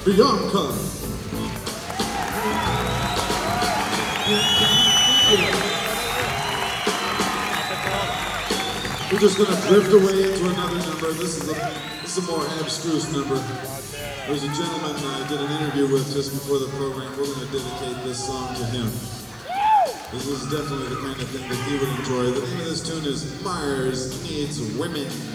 Bianca. We're just gonna drift away into another number. This is a more abstruse number. There's a gentleman I did an interview with just before the program. We're gonna dedicate this song to him. This is definitely the kind of thing that he would enjoy. The name of this tune is Mars Needs Women.